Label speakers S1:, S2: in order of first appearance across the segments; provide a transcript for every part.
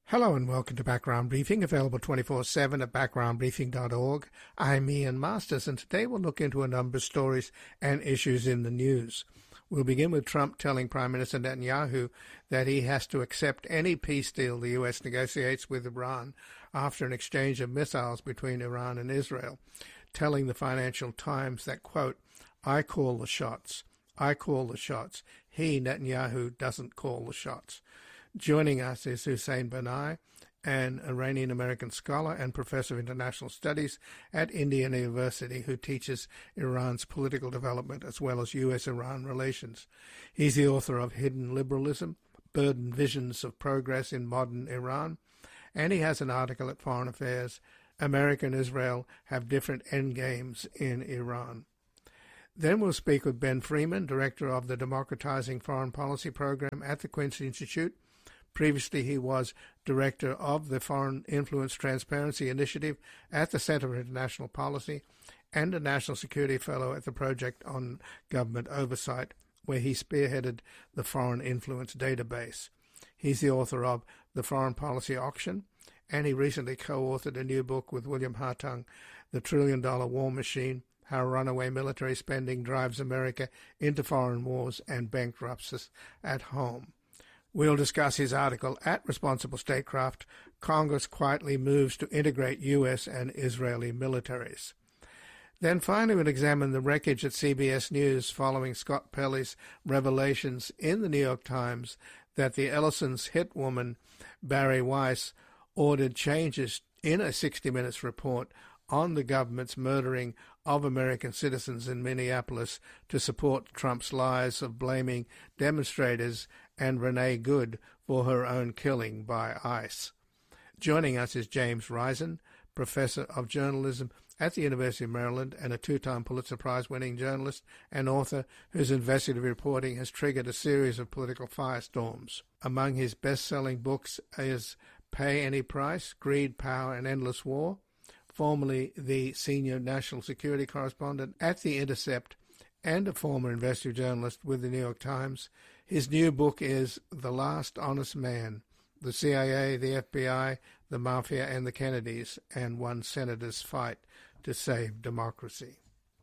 S1: Hello and welcome to Background Briefing, available 24/7 at backgroundbriefing.org. I'm Ian Masters, and today we'll look into a number of stories and issues in the news. We'll begin with Trump telling Prime Minister Netanyahu that he has to accept any peace deal the U.S. negotiates with Iran after an exchange of missiles between Iran and Israel, telling the Financial Times that, quote, "I call the shots. I call the shots. He, Netanyahu, doesn't call the shots." Joining us is Hussein Banai, an Iranian-American scholar and professor of international studies at Indiana University who teaches Iran's political development as well as U.S.-Iran relations. He's the author of Hidden Liberalism, Burdened Visions of Progress in Modern Iran, and he has an article at Foreign Affairs, America and Israel Have Different Endgames in Iran. Then we'll speak with Ben Freeman, director of the Democratizing Foreign Policy Program at the Quincy Institute. Previously, he was director of the Foreign Influence Transparency Initiative at the Center for International Policy and a National Security Fellow at the Project on Government Oversight, where he spearheaded the Foreign Influence Database. He's the author of The Foreign Policy Auction, and he recently co-authored a new book with William Hartung, The $1 Trillion War Machine, How Runaway Military Spending Drives America into Foreign Wars and Bankrupts us at Home. We'll discuss his article at Responsible Statecraft, Congress Quietly Moves to Integrate U.S. and Israeli Militaries. Then finally we'll examine the wreckage at CBS News following Scott Pelley's revelations in the New York Times that the Ellison's hit woman, Bari Weiss, ordered changes in a 60 Minutes report on the government's murdering of American citizens in Minneapolis to support Trump's lies of blaming demonstrators and Renee Good for her own killing by ICE. Joining us is James Risen, professor of journalism at the University of Maryland and a two-time Pulitzer Prize-winning journalist and author whose investigative reporting has triggered a series of political firestorms. Among his best-selling books is Pay Any Price, Greed, Power, and Endless War, formerly the senior national security correspondent at The Intercept and a former investigative journalist with the New York Times. His new book is The Last Honest Man, The CIA, the FBI, the Mafia, and the Kennedys, and One Senator's Fight to Save Democracy.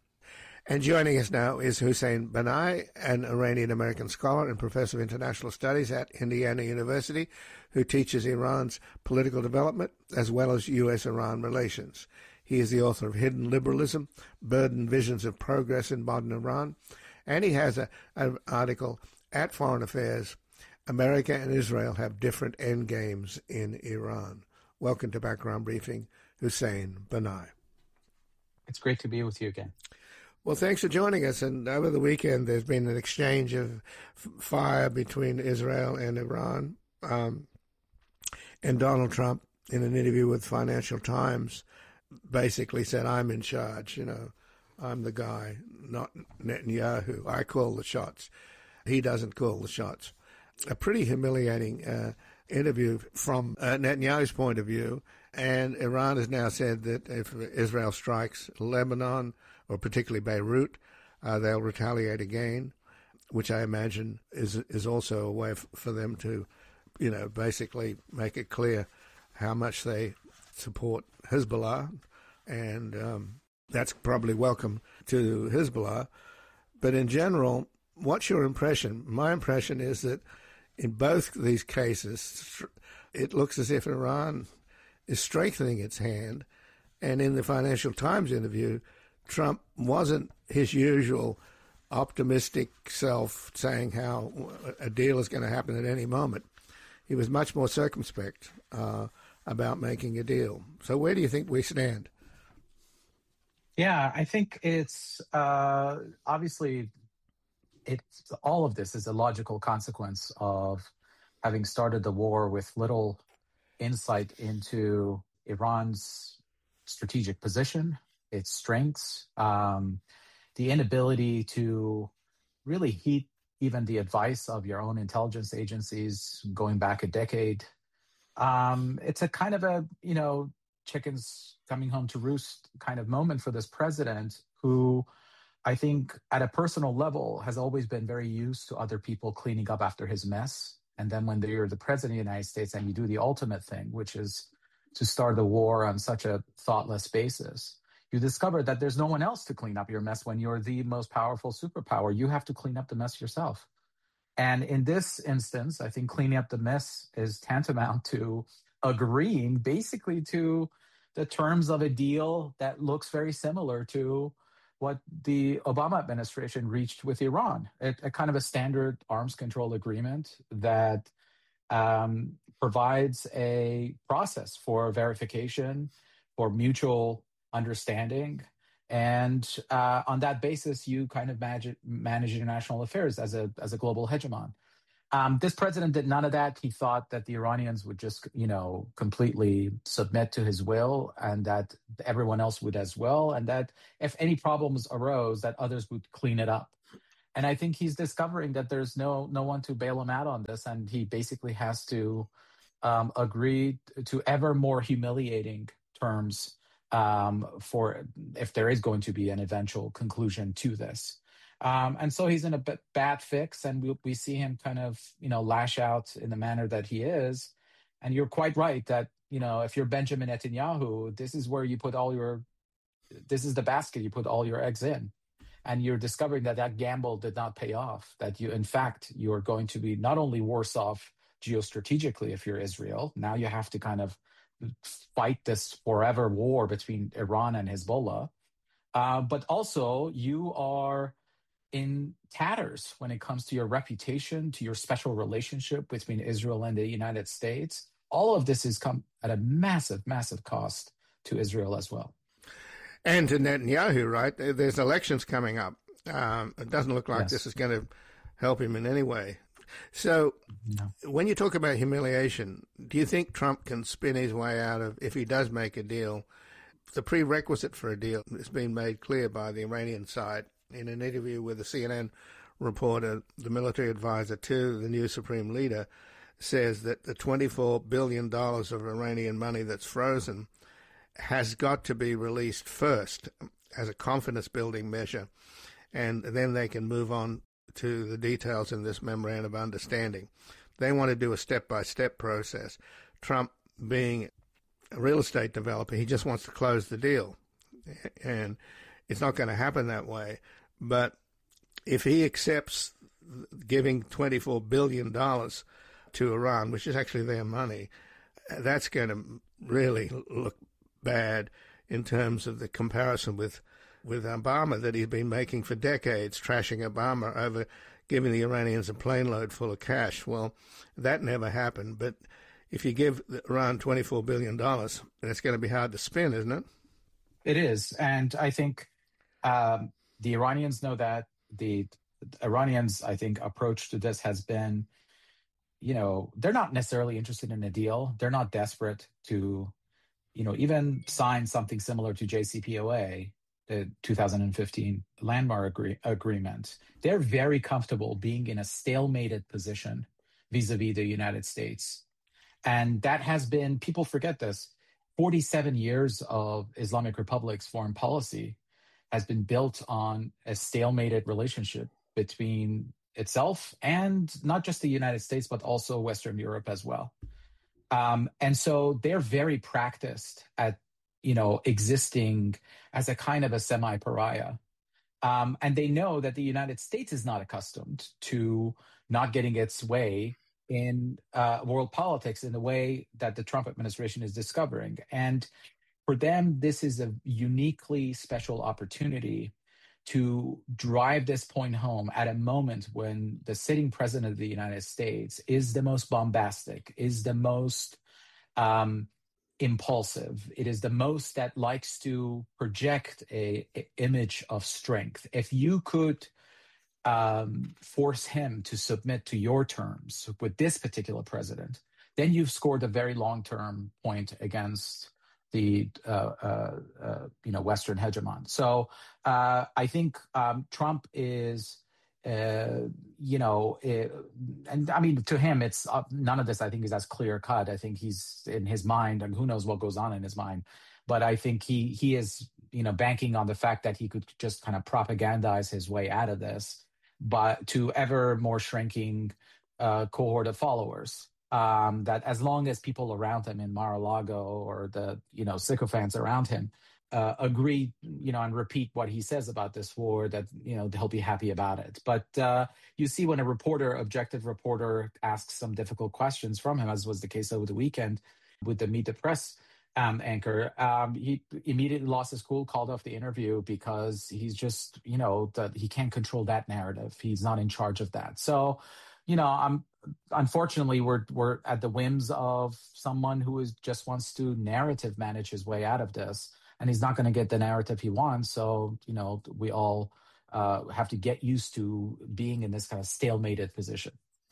S1: And joining us now is Hussein Banai, an Iranian-American scholar and professor of international studies at Indiana University, who teaches Iran's political development as well as U.S.-Iran relations. He is the author of Hidden Liberalism, Burdened Visions of Progress in Modern Iran, and he has an article at Foreign Affairs, America and Israel Have Different Endgames in Iran. Welcome to Background Briefing, Hussein Banai.
S2: It's great to be with you again.
S1: Well, thanks for joining us. And over the weekend, there's been an exchange of fire between Israel and Iran. And Donald Trump, in an interview with Financial Times, basically said, I'm in charge, I'm the guy, not Netanyahu. I call the shots. He doesn't call the shots. A pretty humiliating interview from Netanyahu's point of view. And Iran has now said that if Israel strikes Lebanon, or particularly Beirut, they'll retaliate again, which I imagine is also a way for them to, basically make it clear how much they support Hezbollah. And that's probably welcome to Hezbollah. But in general, what's your impression? My impression is that in both these cases, it looks as if Iran is strengthening its hand. And in the Financial Times interview, Trump wasn't his usual optimistic self saying how a deal is going to happen at any moment. He was much more circumspect about making a deal. So where do you think we stand?
S2: Yeah, I think it's obviously all of this is a logical consequence of having started the war with little insight into Iran's strategic position, its strengths, the inability to really heed even the advice of your own intelligence agencies going back a decade. It's a kind of a, chickens coming home to roost kind of moment for this president who I think at a personal level has always been very used to other people cleaning up after his mess And then when you're the president of the United States and you do the ultimate thing, which is to start the war on such a thoughtless basis, you discover that there's no one else to clean up your mess when you're the most powerful superpower. You have to clean up the mess yourself. And in this instance, I think cleaning up the mess is tantamount to agreeing basically to the terms of a deal that looks very similar to what the Obama administration reached with Iran, a kind of a standard arms control agreement that provides a process for verification, for mutual understanding. And on that basis, you kind of manage international affairs as a global hegemon. This president did none of that. He thought that the Iranians would just, completely submit to his will, and that everyone else would as well, and that if any problems arose, that others would clean it up. And I think he's discovering that there's no one to bail him out on this, and he basically has to agree to ever more humiliating terms for if there is going to be an eventual conclusion to this. And so he's in a bad fix, and we see him kind of, lash out in the manner that he is. And you're quite right that, if you're Benjamin Netanyahu, this is where you put this is the basket you put all your eggs in. And you're discovering that gamble did not pay off, that you're going to be not only worse off geostrategically if you're Israel. Now you have to kind of fight this forever war between Iran and Hezbollah. But also you are in tatters when it comes to your reputation, to your special relationship between Israel and the United States. All of this has come at a massive, massive cost to Israel as well.
S1: And to Netanyahu, right? There's elections coming up. It doesn't look like this is going to help him in any way. So when you talk about humiliation, do you think Trump can spin his way out of, if he does make a deal, the prerequisite for a deal has been made clear by the Iranian side in an interview with a CNN reporter, the military advisor to the new supreme leader, says that the $24 billion of Iranian money that's frozen has got to be released first as a confidence-building measure, and then they can move on to the details in this memorandum of understanding. They want to do a step-by-step process. Trump, being a real estate developer, he just wants to close the deal, and it's not going to happen that way. But if he accepts giving $24 billion to Iran, which is actually their money, that's going to really look bad in terms of the comparison with Obama that he's been making for decades, trashing Obama over giving the Iranians a plane load full of cash. Well, that never happened. But if you give Iran $24 billion, it's going to be hard to spin, isn't it?
S2: It is. And I think the Iranians know that. The Iranians, I think, approach to this has been, they're not necessarily interested in a deal. They're not desperate to, even sign something similar to JCPOA, the 2015 landmark agreement. They're very comfortable being in a stalemated position vis-a-vis the United States. And that has been, people forget this, 47 years of Islamic Republic's foreign policy has been built on a stalemated relationship between itself and not just the United States, but also Western Europe as well. And so they're very practiced at, existing as a kind of a semi-pariah. And they know that the United States is not accustomed to not getting its way in world politics in the way that the Trump administration is discovering. And for them, this is a uniquely special opportunity to drive this point home at a moment when the sitting president of the United States is the most bombastic, is the most impulsive. It is the most that likes to project a image of strength. If you could force him to submit to your terms with this particular president, then you've scored a very long-term point against the Western hegemon. So I think Trump is, and I mean, to him, it's none of this, I think, is as clear cut. I think he's in his mind, and who knows what goes on in his mind. But I think he is, banking on the fact that he could just kind of propagandize his way out of this, but to ever more shrinking cohort of followers. That as long as people around him in Mar-a-Lago or the sycophants around him agree, and repeat what he says about this war, that he'll be happy about it. But you see, when objective reporter, asks some difficult questions from him, as was the case over the weekend with the Meet the Press anchor, he immediately lost his cool, called off the interview, because he's just, that he can't control that narrative. He's not in charge of that. So, unfortunately, we're at the whims of someone who just wants to narrative manage his way out of this, and he's not going to get the narrative he wants. So, we all have to get used to being in this kind of stalemated position.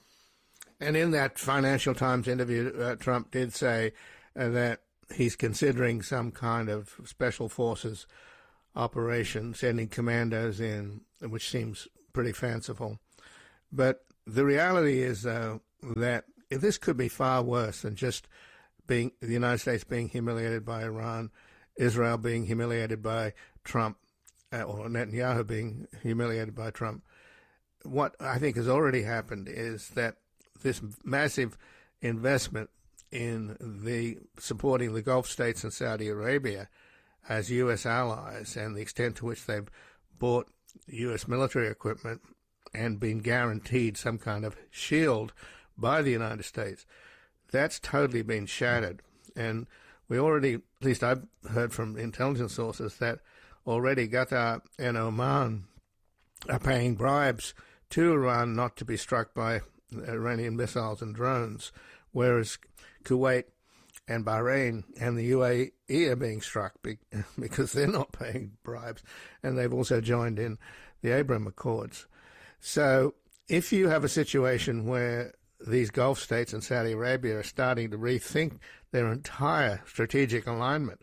S1: And in that Financial Times interview, Trump did say that he's considering some kind of special forces operation, sending commandos in, which seems pretty fanciful. But the reality is, though, that this could be far worse than just the United States being humiliated by Iran, Israel being humiliated by Trump, or Netanyahu being humiliated by Trump. What I think has already happened is that this massive investment in supporting the Gulf states and Saudi Arabia as U.S. allies, and the extent to which they've bought U.S. military equipment and been guaranteed some kind of shield by the United States, that's totally been shattered. And we already, at least I've heard from intelligence sources, that already Qatar and Oman are paying bribes to Iran not to be struck by Iranian missiles and drones, whereas Kuwait and Bahrain and the UAE are being struck because they're not paying bribes, and they've also joined in the Abraham Accords. So if you have a situation where these Gulf states and Saudi Arabia are starting to rethink their entire strategic alignment,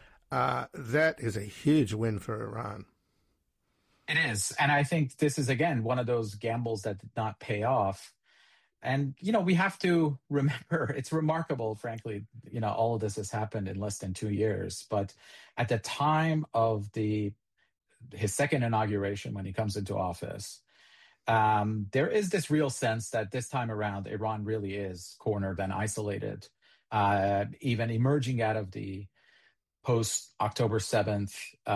S1: that is a huge win for Iran.
S2: It is. And I think this is, again, one of those gambles that did not pay off. And, we have to remember, it's remarkable, frankly, all of this has happened in less than 2 years. But at the time of his second inauguration, when he comes into office, there is this real sense that this time around, Iran really is cornered and isolated, even emerging out of the post-October 7th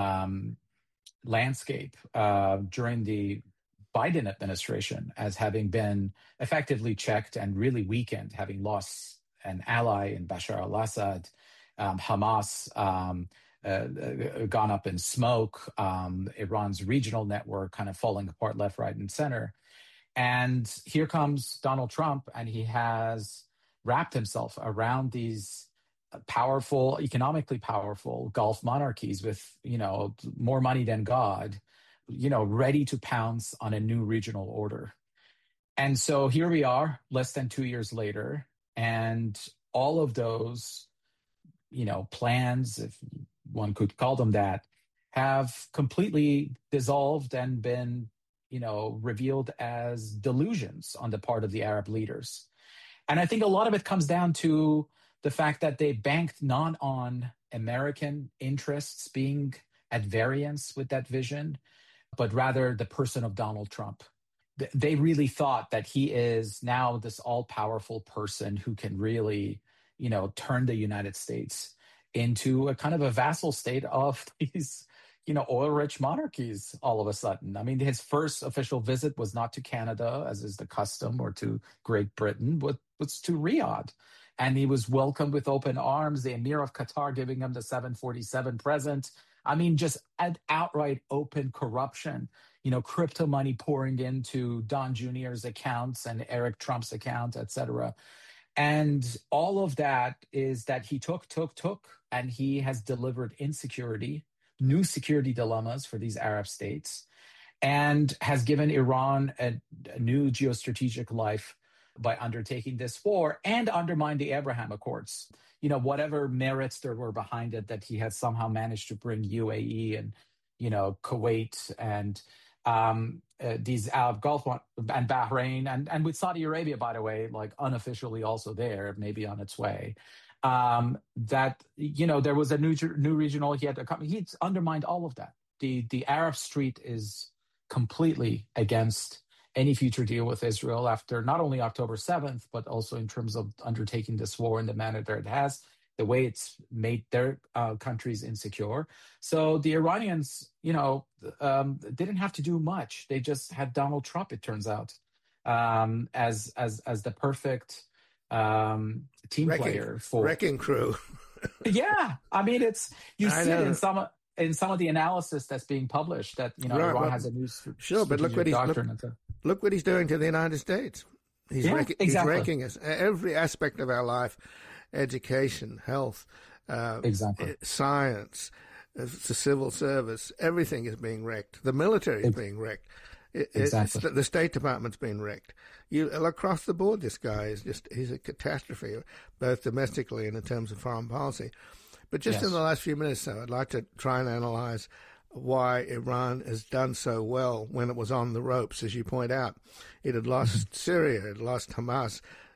S2: landscape during the Biden administration, as having been effectively checked and really weakened, having lost an ally in Bashar al-Assad, Hamas gone up in smoke, Iran's regional network kind of falling apart left, right, and center. And here comes Donald Trump, and he has wrapped himself around these economically powerful Gulf monarchies with, more money than God, ready to pounce on a new regional order. And so here we are, less than 2 years later, and all of those, plans, if one could call them that, have completely dissolved and been, revealed as delusions on the part of the Arab leaders. And I think a lot of it comes down to the fact that they banked not on American interests being at variance with that vision, but rather the person of Donald Trump. They really thought that he is now this all-powerful person who can really, turn the United States into a kind of a vassal state of these, oil-rich monarchies all of a sudden. I mean, his first official visit was not to Canada, as is the custom, or to Great Britain, but was to Riyadh. And he was welcomed with open arms, the Emir of Qatar giving him the 747 present. I mean, just outright open corruption, crypto money pouring into Don Jr.'s accounts and Eric Trump's account, et cetera. And all of that is that he took, and he has delivered insecurity, new security dilemmas for these Arab states, and has given Iran a new geostrategic life by undertaking this war, and undermined the Abraham Accords. Whatever merits there were behind it, that he had somehow managed to bring UAE and, Kuwait and these Arab Gulf and Bahrain, and with Saudi Arabia, by the way, like unofficially also there, maybe on its way. That, there was a new regional, he's undermined all of that. The Arab street is completely against any future deal with Israel after not only October 7th, but also in terms of undertaking this war in the manner that it has, the way it's made their countries insecure. So the Iranians, didn't have to do much. They just had Donald Trump, it turns out, as the perfect team player for
S1: wrecking crew.
S2: Yeah, I mean, you see it
S1: know.
S2: in some of the analysis that's being published that
S1: Right,
S2: Iran has a new
S1: sure, but look what he's doing to the United States. He's
S2: exactly.
S1: wrecking us every aspect of our life: education, health, science, the civil service. Everything is being wrecked. The military is being wrecked. The State Department's been wrecked. Across the board, this guy he's a catastrophe, both domestically and in terms of foreign policy. But just in the last few minutes, though, I'd like to try and analyze why Iran has done so well when it was on the ropes, as you point out. It had lost Syria, it had lost Hamas,